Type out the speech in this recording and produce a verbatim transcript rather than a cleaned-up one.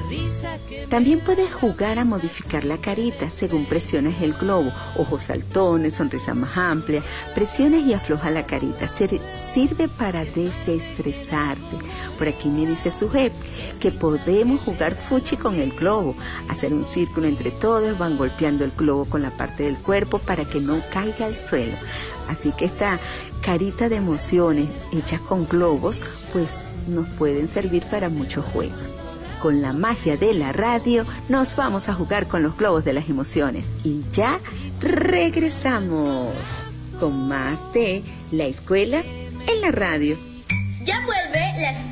También puedes jugar a modificar la carita según presiones el globo. Ojos saltones, sonrisa más amplia, presiones y afloja la carita. Sirve para desestresarte. Por aquí me dice Sujet que podemos jugar fuchi con el globo. Hacer un círculo entre todos, van golpeando el globo con la parte del cuerpo para que no caiga al suelo. Así que esta carita de emociones hechas con globos, pues nos pueden servir para muchos juegos. Con la magia de la radio, nos vamos a jugar con los globos de las emociones. Y ya regresamos con más de La Escuela en la Radio. Ya vuelve la